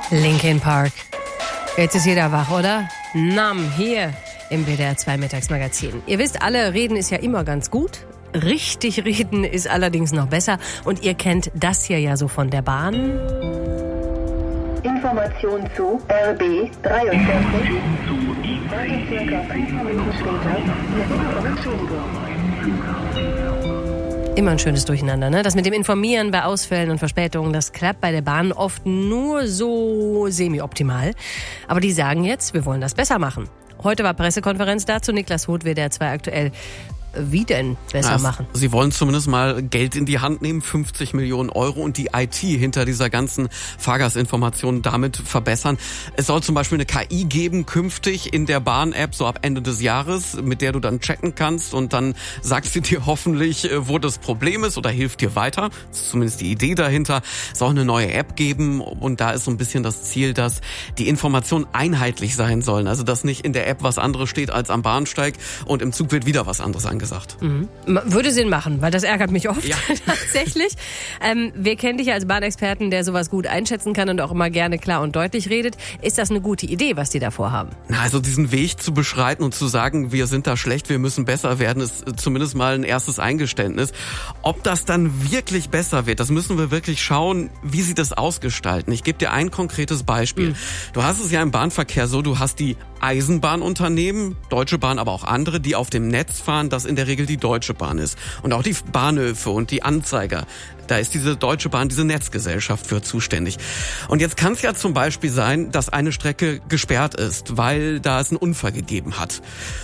Linkin Park. Jetzt ist jeder wach, oder? Numb hier im WDR 2 Mittagsmagazin. Ihr wisst alle, reden ist ja immer ganz gut. Richtig reden ist allerdings noch besser. Und ihr kennt das hier ja so von der Bahn. Information zu RB 43. Circa 5 Minuten später. Immer ein schönes Durcheinander, ne? Das mit dem Informieren bei Ausfällen und Verspätungen, das klappt bei der Bahn oft nur so semi-optimal. Aber die sagen jetzt, wir wollen das besser machen. Heute war Pressekonferenz dazu. Niklas Huth, WDR 2 aktuell. Wie denn besser machen? Sie wollen zumindest mal Geld in die Hand nehmen, 50 Millionen Euro, und die IT hinter dieser ganzen Fahrgastinformation damit verbessern. Es soll zum Beispiel eine KI geben, künftig in der Bahn-App, so ab Ende des Jahres, mit der du dann checken kannst, und dann sagt sie dir hoffentlich, wo das Problem ist, oder hilft dir weiter. Das ist zumindest die Idee dahinter. Es soll eine neue App geben, und da ist so ein bisschen das Ziel, dass die Informationen einheitlich sein sollen. Also dass nicht in der App was anderes steht als am Bahnsteig und im Zug wird wieder was anderes angesagt. Mhm. Würde Sinn machen, weil das ärgert mich oft, ja. Tatsächlich. Wir kennen dich ja als Bahnexperten, der sowas gut einschätzen kann und auch immer gerne klar und deutlich redet. Ist das eine gute Idee, was die da vorhaben? Also diesen Weg zu beschreiten und zu sagen, wir sind da schlecht, wir müssen besser werden, ist zumindest mal ein erstes Eingeständnis. Ob das dann wirklich besser wird, das müssen wir wirklich schauen, wie sie das ausgestalten. Ich gebe dir ein konkretes Beispiel. Du hast es ja im Bahnverkehr so, du hast die Eisenbahnunternehmen, Deutsche Bahn, aber auch andere, die auf dem Netz fahren, das in der Regel die Deutsche Bahn ist. Und auch die Bahnhöfe und die Anzeiger. Da ist diese Deutsche Bahn, diese Netzgesellschaft für zuständig. Und jetzt kann es ja zum Beispiel sein, dass eine Strecke gesperrt ist, weil da es einen Unfall gegeben hat.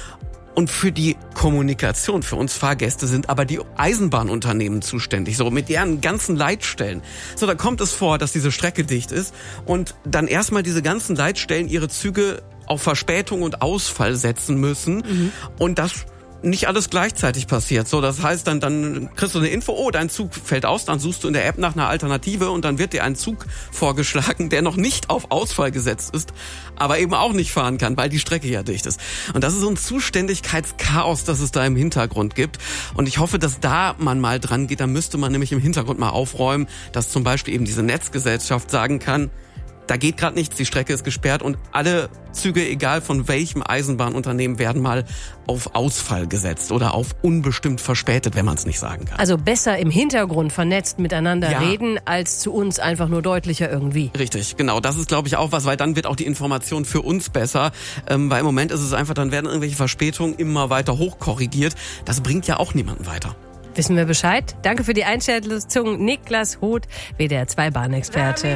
Und für die Kommunikation, für uns Fahrgäste, sind aber die Eisenbahnunternehmen zuständig, so mit deren ganzen Leitstellen. So, da kommt es vor, dass diese Strecke dicht ist und dann erstmal diese ganzen Leitstellen ihre Züge auf Verspätung und Ausfall setzen müssen. Und das nicht alles gleichzeitig passiert. So, das heißt, dann kriegst du eine Info, oh, dein Zug fällt aus, dann suchst du in der App nach einer Alternative und dann wird dir ein Zug vorgeschlagen, der noch nicht auf Ausfall gesetzt ist, aber eben auch nicht fahren kann, weil die Strecke ja dicht ist. Und das ist so ein Zuständigkeitschaos, das es da im Hintergrund gibt. Und ich hoffe, dass da man mal dran geht. Da müsste man nämlich im Hintergrund mal aufräumen, dass zum Beispiel eben diese Netzgesellschaft sagen kann, da geht gerade nichts, die Strecke ist gesperrt und alle Züge, egal von welchem Eisenbahnunternehmen, werden mal auf Ausfall gesetzt oder auf unbestimmt verspätet, wenn man es nicht sagen kann. Also besser im Hintergrund vernetzt miteinander reden, als zu uns einfach nur deutlicher irgendwie. Richtig, genau. Das ist, glaube ich, auch was, weil dann wird auch die Information für uns besser. Weil im Moment ist es einfach, dann werden irgendwelche Verspätungen immer weiter hochkorrigiert. Das bringt ja auch niemanden weiter. Wissen wir Bescheid? Danke für die Einschätzung, Niklas Huth, WDR 2 Bahnexperte.